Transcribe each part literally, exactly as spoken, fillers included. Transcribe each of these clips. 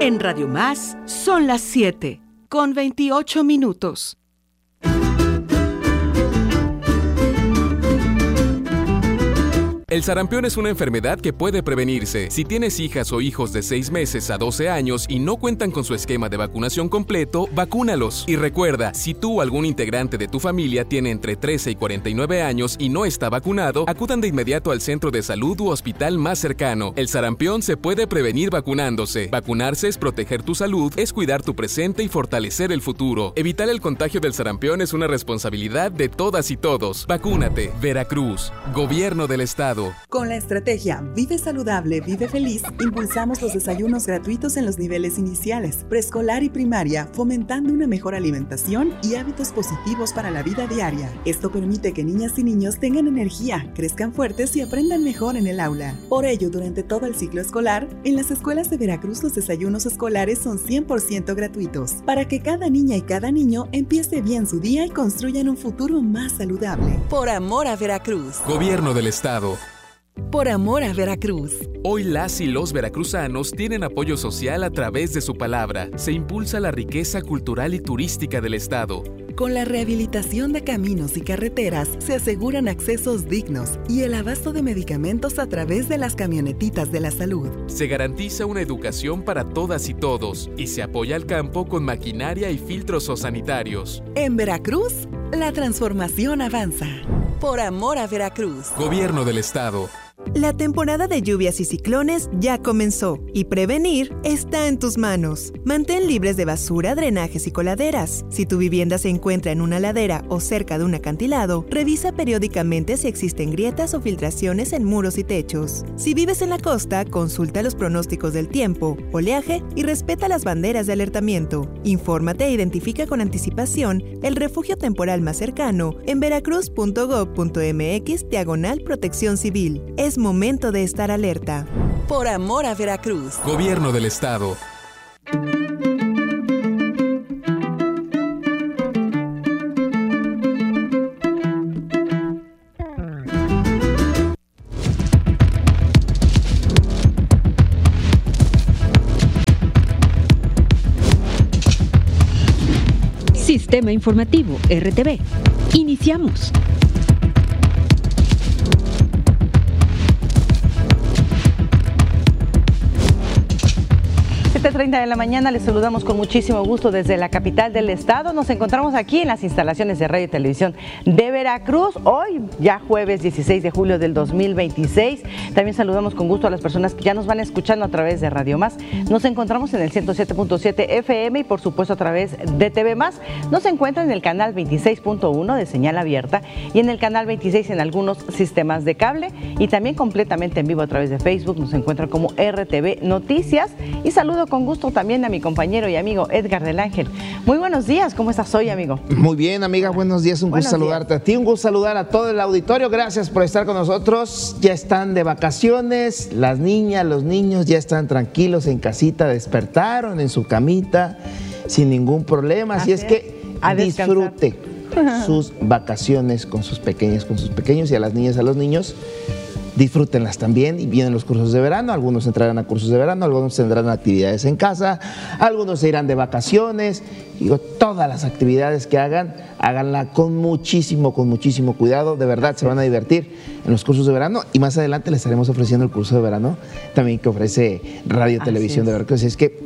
En Radio Más son las siete, con veintiocho minutos. El sarampión es una enfermedad que puede prevenirse. Si tienes hijas o hijos de seis meses a doce años y no cuentan con su esquema de vacunación completo, vacúnalos. Y recuerda, si tú o algún integrante de tu familia tiene entre trece y cuarenta y nueve años y no está vacunado, acudan de inmediato al centro de salud u hospital más cercano. El sarampión se puede prevenir vacunándose. Vacunarse es proteger tu salud, es cuidar tu presente y fortalecer el futuro. Evitar el contagio del sarampión es una responsabilidad de todas y todos. Vacúnate. Veracruz. Gobierno del Estado. Con la estrategia Vive Saludable, Vive Feliz, impulsamos los desayunos gratuitos en los niveles iniciales, preescolar y primaria, fomentando una mejor alimentación y hábitos positivos para la vida diaria. Esto permite que niñas y niños tengan energía, crezcan fuertes y aprendan mejor en el aula. Por ello, durante todo el ciclo escolar, en las escuelas de Veracruz los desayunos escolares son cien por ciento gratuitos, para que cada niña y cada niño empiece bien su día y construyan un futuro más saludable. Por amor a Veracruz. Gobierno del Estado. Por amor a Veracruz. Hoy las y los veracruzanos tienen apoyo social a través de su palabra. Se impulsa la riqueza cultural y turística del Estado. Con la rehabilitación de caminos y carreteras se aseguran accesos dignos y el abasto de medicamentos a través de las camionetitas de la salud. Se garantiza una educación para todas y todos y se apoya al campo con maquinaria y filtros sanitarios. En Veracruz, la transformación avanza. Por amor a Veracruz. Gobierno del Estado. La temporada de lluvias y ciclones ya comenzó y prevenir está en tus manos. Mantén libres de basura, drenajes y coladeras. Si tu vivienda se encuentra en una ladera o cerca de un acantilado, revisa periódicamente si existen grietas o filtraciones en muros y techos. Si vives en la costa, consulta los pronósticos del tiempo, oleaje y respeta las banderas de alertamiento. Infórmate e identifica con anticipación el refugio temporal más cercano en veracruz punto gob punto mx diagonal protección civil. Es momento de estar alerta. Por amor a Veracruz. Gobierno del Estado. Sistema Informativo R T V. Iniciamos. siete treinta de la mañana, les saludamos con muchísimo gusto desde la capital del estado. Nos encontramos aquí en las instalaciones de Radio y Televisión de Veracruz. Hoy, ya jueves dieciséis de julio del dos mil veintiséis. También saludamos con gusto a las personas que ya nos van escuchando a través de Radio Más. Nos encontramos en el ciento siete punto siete F M y por supuesto a través de T V Más. Nos encuentra en el canal veintiséis punto uno de señal abierta y en el canal veintiséis en algunos sistemas de cable y también completamente en vivo a través de Facebook. Nos encuentra como R T V Noticias y saludo con gusto también a mi compañero y amigo Edgar del Ángel. Muy buenos días, ¿cómo estás hoy, amigo? Muy bien, amiga, buenos días, un buenos gusto días. saludarte a ti, un gusto saludar a todo el auditorio, gracias por estar con nosotros. Ya están de vacaciones, las niñas, los niños ya están tranquilos en casita, despertaron en su camita sin ningún problema, así es que disfrute sus vacaciones con sus pequeños, con sus pequeños y a las niñas, a los niños. Disfrútenlas también y vienen los cursos de verano, algunos entrarán a cursos de verano, algunos tendrán actividades en casa, algunos se irán de vacaciones. Digo, todas las actividades que hagan, háganla con muchísimo, con muchísimo cuidado, de verdad se van a divertir en los cursos de verano y más adelante les estaremos ofreciendo el curso de verano también que ofrece Radio y Televisión de Veracruz, así es que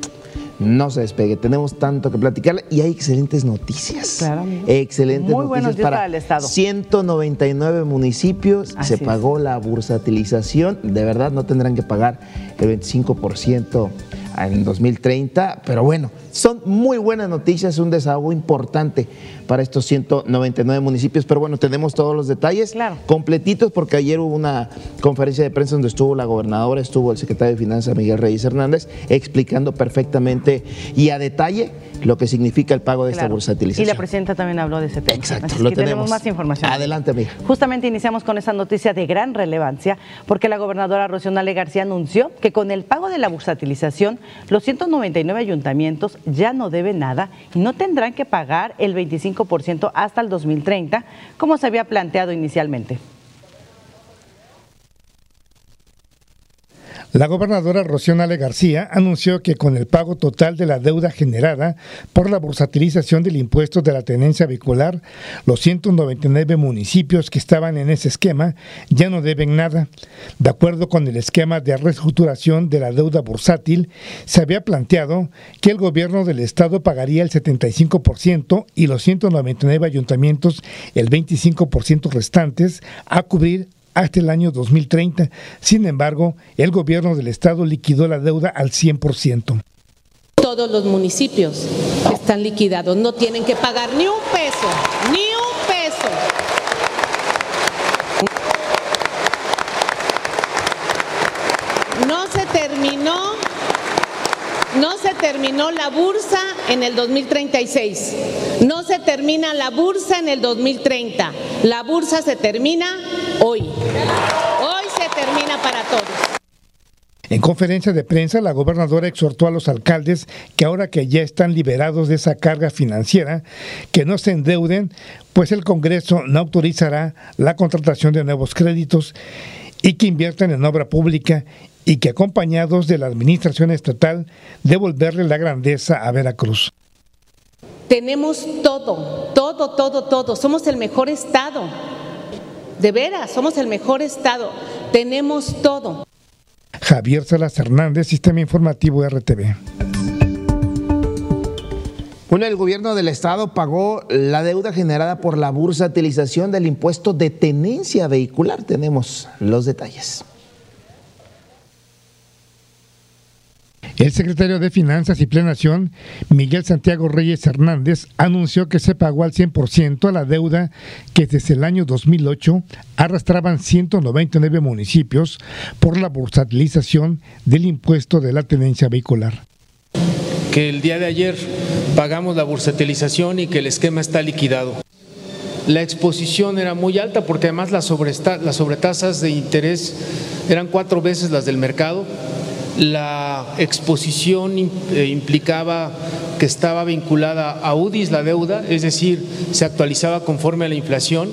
no se despegue, tenemos tanto que platicar y hay excelentes noticias. Claro, excelentes Muy noticias para, para el Estado. ciento noventa y nueve municipios. Así se pagó es. la bursatilización. De verdad no tendrán que pagar el veinticinco por ciento en dos mil treinta, pero bueno, son muy buenas noticias, un desahogo importante para estos ciento noventa y nueve municipios, pero bueno, tenemos todos los detalles claro. completitos porque ayer hubo una conferencia de prensa donde estuvo la gobernadora, estuvo el secretario de Finanzas Miguel Reyes Hernández explicando perfectamente y a detalle lo que significa el pago de claro. esta bursatilización. Y la presidenta también habló de ese tema. Exacto, Así lo que tenemos. tenemos más información. Adelante, amiga. Justamente iniciamos con esa noticia de gran relevancia porque la gobernadora Rocío Nale García anunció que con el pago de la bursatilización los ciento noventa y nueve ayuntamientos ya no deben nada y no tendrán que pagar el veinticinco por ciento hasta el dos mil treinta, como se había planteado inicialmente. La gobernadora Rocío Nale García anunció que con el pago total de la deuda generada por la bursatilización del impuesto de la tenencia vehicular, los ciento noventa y nueve municipios que estaban en ese esquema ya no deben nada. De acuerdo con el esquema de reestructuración de la deuda bursátil, se había planteado que el gobierno del estado pagaría el setenta y cinco por ciento y los ciento noventa y nueve ayuntamientos el veinticinco por ciento restantes a cubrir hasta el año dos mil treinta. Sin embargo, el gobierno del estado liquidó la deuda al cien por ciento. Todos los municipios están liquidados, no tienen que pagar ni un peso, ni un peso. No se terminó, no se terminó la bursa en el dos mil treinta y seis, no se termina la bursa en el dos mil treinta, la bursa se termina hoy, hoy se termina para todos. En conferencia de prensa, la gobernadora exhortó a los alcaldes que ahora que ya están liberados de esa carga financiera, que no se endeuden, pues el Congreso no autorizará la contratación de nuevos créditos y que inviertan en obra pública y que acompañados de la administración estatal devolverle la grandeza a Veracruz. Tenemos todo, todo, todo, todo, somos el mejor estado. De veras, somos el mejor estado, tenemos todo. Javier Salas Hernández, Sistema Informativo R T V. Bueno, el gobierno del estado pagó la deuda generada por la bursatilización del impuesto de tenencia vehicular. Tenemos los detalles. El secretario de Finanzas y Planeación, Miguel Santiago Reyes Hernández, anunció que se pagó al cien por ciento la deuda que desde el año dos mil ocho arrastraban ciento noventa y nueve municipios por la bursatilización del impuesto de la tenencia vehicular. Que el día de ayer pagamos la bursatilización y que el esquema está liquidado. La exposición era muy alta porque además las, las sobretasas de interés eran cuatro veces las del mercado. La exposición implicaba que estaba vinculada a U D I S la deuda, es decir, se actualizaba conforme a la inflación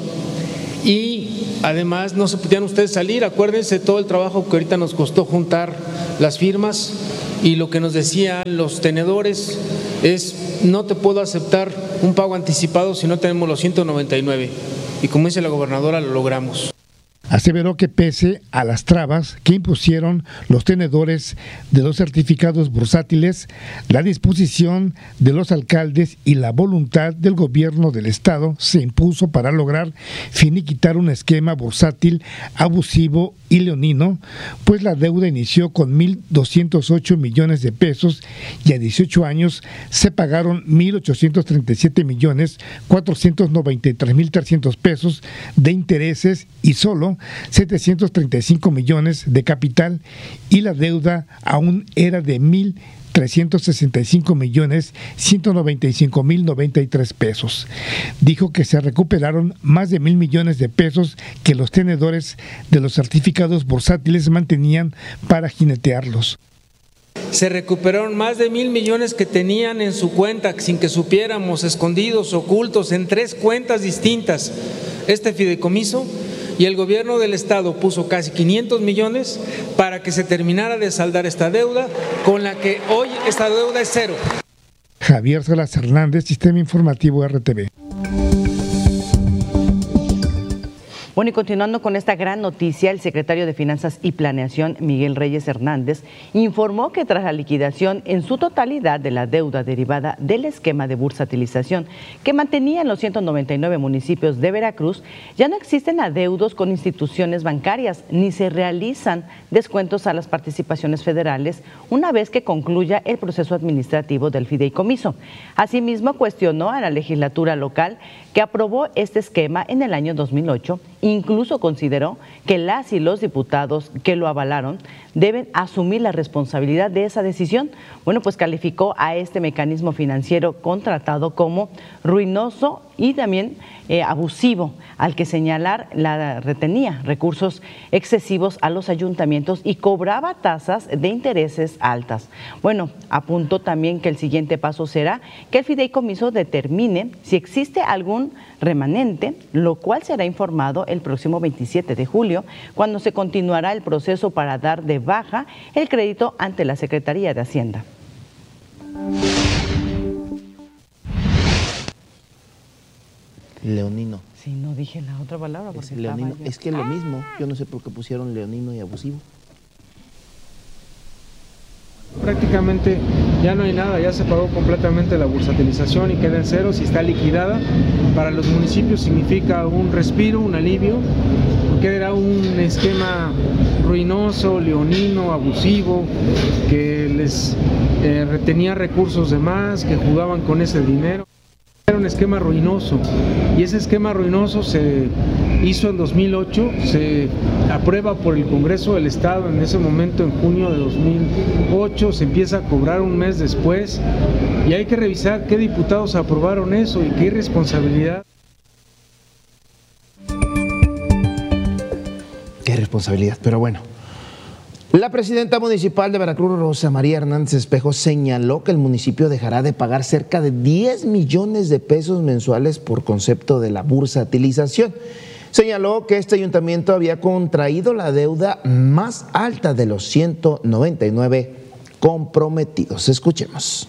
y además no se podían ustedes salir. Acuérdense todo el trabajo que ahorita nos costó juntar las firmas y lo que nos decían los tenedores es: no te puedo aceptar un pago anticipado si no tenemos los ciento noventa y nueve, y como dice la gobernadora, lo logramos. Aseveró que pese a las trabas que impusieron los tenedores de los certificados bursátiles, la disposición de los alcaldes y la voluntad del gobierno del estado se impuso para lograr finiquitar un esquema bursátil abusivo y leonino, pues la deuda inició con mil doscientos ocho millones de pesos y a dieciocho años se pagaron mil ochocientos treinta y siete millones cuatrocientos noventa y tres mil trescientos pesos de intereses y solo setecientos treinta y cinco millones de capital, y la deuda aún era de mil trescientos sesenta y cinco millones ciento noventa y cinco mil noventa y tres pesos. Dijo que se recuperaron más de mil millones de pesos que los tenedores de los certificados bursátiles mantenían para jinetearlos. Se recuperaron más de mil millones que tenían en su cuenta sin que supiéramos, escondidos, ocultos, en tres cuentas distintas. Este fideicomiso, y el gobierno del estado puso casi quinientos millones para que se terminara de saldar esta deuda, con la que hoy esta deuda es cero. Javier Salas Hernández, Sistema Informativo R T V. Bueno, y continuando con esta gran noticia, el secretario de Finanzas y Planeación, Miguel Reyes Hernández, informó que tras la liquidación en su totalidad de la deuda derivada del esquema de bursatilización que mantenían los ciento noventa y nueve municipios de Veracruz, ya no existen adeudos con instituciones bancarias ni se realizan descuentos a las participaciones federales una vez que concluya el proceso administrativo del fideicomiso. Asimismo, cuestionó a la legislatura local que aprobó este esquema en el año dos mil ocho. Incluso consideró que las y los diputados que lo avalaron deben asumir la responsabilidad de esa decisión. Bueno, pues calificó a este mecanismo financiero contratado como ruinoso y también eh, abusivo, al que señalar la retenía recursos excesivos a los ayuntamientos y cobraba tasas de intereses altas. Bueno, apuntó también que el siguiente paso será que el fideicomiso determine si existe algún remanente, lo cual será informado el el próximo veintisiete de julio, cuando se continuará el proceso para dar de baja el crédito ante la Secretaría de Hacienda. Leonino. Sí, no dije la otra palabra porque es, leonino. Es que es lo mismo, yo no sé por qué pusieron leonino y abusivo. Prácticamente ya no hay nada, ya se pagó completamente la bursatilización y queda en ceros y está liquidada. Para los municipios significa un respiro, un alivio, porque era un esquema ruinoso, leonino, abusivo, que les eh, retenía recursos de más, que jugaban con ese dinero. Era un esquema ruinoso y ese esquema ruinoso se hizo en dos mil ocho, se aprueba por el Congreso del Estado en ese momento, en junio de dos mil ocho, se empieza a cobrar un mes después y hay que revisar qué diputados aprobaron eso y qué irresponsabilidad. Qué responsabilidad, pero bueno. La presidenta municipal de Veracruz, Rosa María Hernández Espejo, señaló que el municipio dejará de pagar cerca de diez millones de pesos mensuales por concepto de la bursatilización. Señaló que este ayuntamiento había contraído la deuda más alta de los ciento noventa y nueve comprometidos. Escuchemos.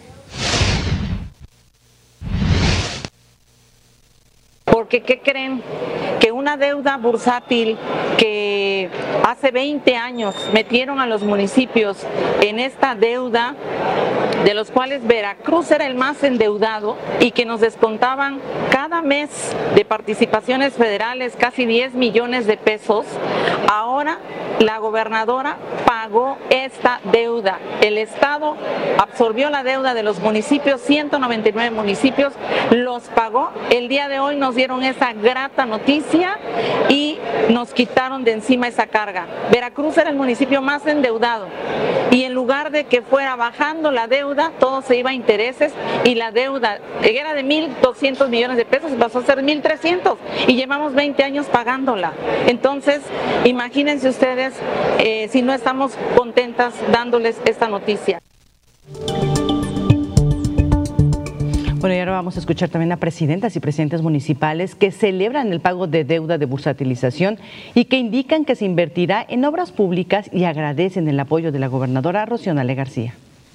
Porque, ¿qué creen? Que una deuda bursátil que hace veinte años metieron a los municipios en esta deuda, de los cuales Veracruz era el más endeudado y que nos descontaban cada mes de participaciones federales casi diez millones de pesos, ahora la gobernadora pagó esta deuda. El Estado absorbió la deuda de los municipios, ciento noventa y nueve municipios, los pagó. El día de hoy nos dieron esa grata noticia y nos quitaron de encima esa carga. Veracruz era el municipio más endeudado y en lugar de que fuera bajando la deuda, todo se iba a intereses y la deuda era de mil doscientos millones de pesos y pasó a ser mil trescientos y llevamos veinte años pagándola. Entonces, imagínense ustedes eh, si no estamos contentas dándoles esta noticia. Bueno, y ahora vamos a escuchar también a presidentas y presidentes municipales que celebran el pago de deuda de bursatilización y que indican que se invertirá en obras públicas y agradecen el apoyo de la gobernadora Rocío Nale García.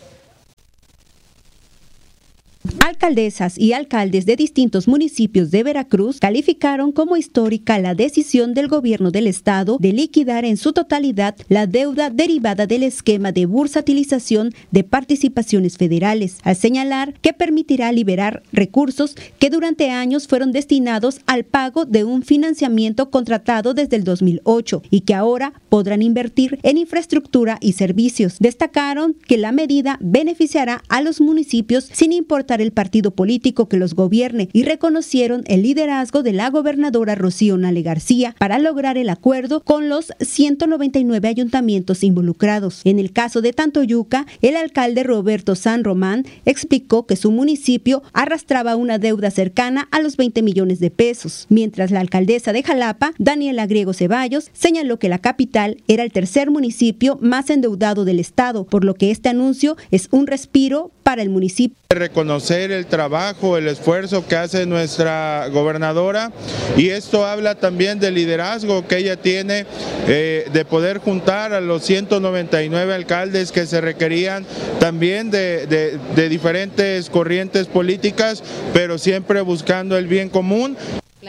Alcaldesas y alcaldes de distintos municipios de Veracruz calificaron como histórica la decisión del gobierno del estado de liquidar en su totalidad la deuda derivada del esquema de bursatilización de participaciones federales, al señalar que permitirá liberar recursos que durante años fueron destinados al pago de un financiamiento contratado desde el dos mil ocho y que ahora podrán invertir en infraestructura y servicios. Destacaron que la medida beneficiará a los municipios sin importar el partido político que los gobierne y reconocieron el liderazgo de la gobernadora Rocío Nale García para lograr el acuerdo con los ciento noventa y nueve ayuntamientos involucrados. En el caso de Tantoyuca, el alcalde Roberto San Román explicó que su municipio arrastraba una deuda cercana a los veinte millones de pesos, mientras la alcaldesa de Jalapa, Daniela Griego Ceballos, señaló que la capital era el tercer municipio más endeudado del estado, por lo que este anuncio es un respiro para el municipio. Reconocer el trabajo, el esfuerzo que hace nuestra gobernadora y esto habla también del liderazgo que ella tiene eh, de poder juntar a los ciento noventa y nueve alcaldes que se requerían también de, de, de diferentes corrientes políticas, pero siempre buscando el bien común.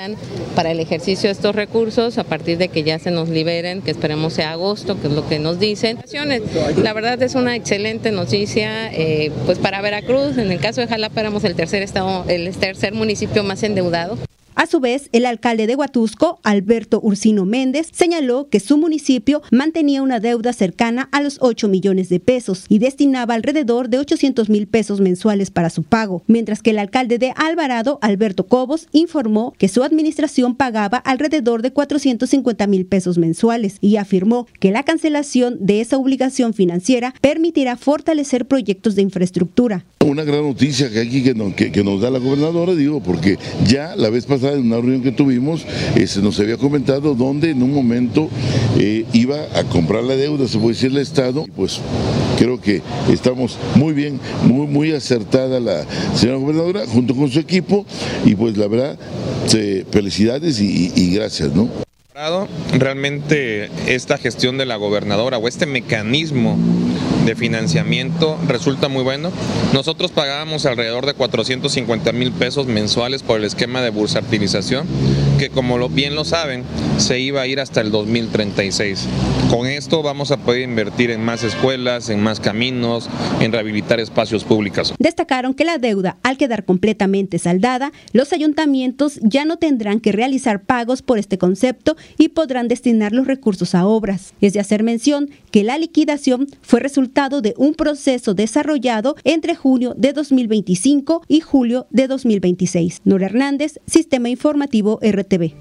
Para el ejercicio de estos recursos a partir de que ya se nos liberen, que esperemos sea agosto, que es lo que nos dicen. La verdad es una excelente noticia eh, pues para Veracruz. En el caso de Jalapa éramos el tercer estado, el tercer municipio más endeudado. A su vez, el alcalde de Huatusco, Alberto Ursino Méndez, señaló que su municipio mantenía una deuda cercana a los ocho millones de pesos y destinaba alrededor de ochocientos mil pesos mensuales para su pago, mientras que el alcalde de Alvarado, Alberto Cobos, informó que su administración pagaba alrededor de cuatrocientos cincuenta mil pesos mensuales y afirmó que la cancelación de esa obligación financiera permitirá fortalecer proyectos de infraestructura. Una gran noticia que aquí que, no, que, que nos da la gobernadora, digo, porque ya la vez pasada en una reunión que tuvimos, eh, se nos había comentado dónde en un momento eh, iba a comprar la deuda, se puede decir el Estado, pues creo que estamos muy bien, muy, muy acertada la señora gobernadora junto con su equipo y pues la verdad Sí, felicidades y, y gracias, ¿no? Realmente esta gestión de la gobernadora o este mecanismo de financiamiento resulta muy bueno. Nosotros pagábamos alrededor de cuatrocientos cincuenta mil pesos mensuales por el esquema de bursatilización, que como lo, bien lo saben, se iba a ir hasta el dos mil treinta y seis. Con esto vamos a poder invertir en más escuelas, en más caminos, en rehabilitar espacios públicos. Destacaron que la deuda, al quedar completamente saldada, los ayuntamientos ya no tendrán que realizar pagos por este concepto y podrán destinar los recursos a obras. Es de hacer mención que la liquidación fue resultado de un proceso desarrollado entre junio de dos mil veinticinco y julio de dos mil veintiséis. Nora Hernández, Sistema Informativo R T V.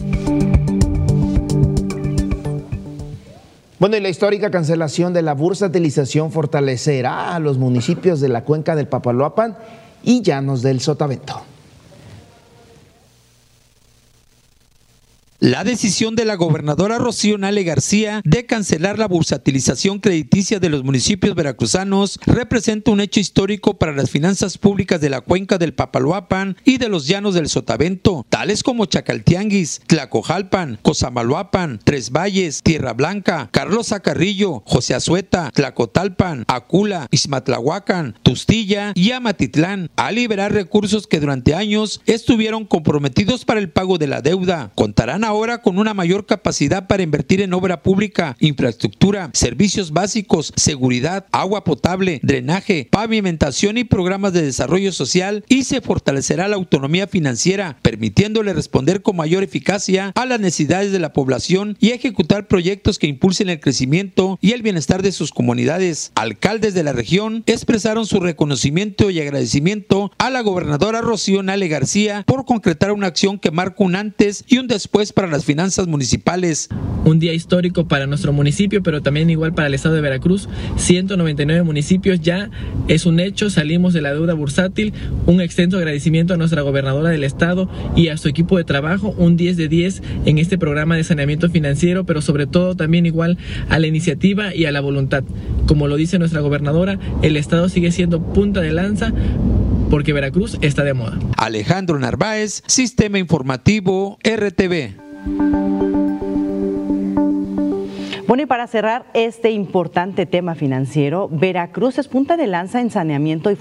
Bueno, y la histórica cancelación de la bursatilización fortalecerá a los municipios de la cuenca del Papaloapan y Llanos del Sotavento. La decisión de la gobernadora Rocío Nale García de cancelar la bursatilización crediticia de los municipios veracruzanos representa un hecho histórico para las finanzas públicas de la cuenca del Papaloapan y de los Llanos del Sotavento, tales como Chacaltianguis, Tlacojalpan, Cosamaloapan, Tres Valles, Tierra Blanca, Carlos Zacarrillo, José Azueta, Tlacotalpan, Acula, Ixmatlahuacan, Tustilla y Amatitlán, a liberar recursos que durante años estuvieron comprometidos para el pago de la deuda. Contarán ahora con una mayor capacidad para invertir en obra pública, infraestructura, servicios básicos, seguridad, agua potable, drenaje, pavimentación y programas de desarrollo social, y se fortalecerá la autonomía financiera, permitiéndole responder con mayor eficacia a las necesidades de la población y ejecutar proyectos que impulsen el crecimiento y el bienestar de sus comunidades. Alcaldes de la región expresaron su reconocimiento y agradecimiento a la gobernadora Rocío Nale García por concretar una acción que marca un antes y un después para las finanzas municipales. Un día histórico para nuestro municipio, pero también igual para el estado de Veracruz. ciento noventa y nueve municipios ya es un hecho, salimos de la deuda bursátil. Un extenso agradecimiento a nuestra gobernadora del estado y a su equipo de trabajo, un diez de diez en este programa de saneamiento financiero, pero sobre todo también igual a la iniciativa y a la voluntad. Como lo dice nuestra gobernadora, el estado sigue siendo punta de lanza porque Veracruz está de moda. Alejandro Narváez, Sistema Informativo R T V. Bueno, y para cerrar este importante tema financiero, Veracruz es punta de lanza en saneamiento y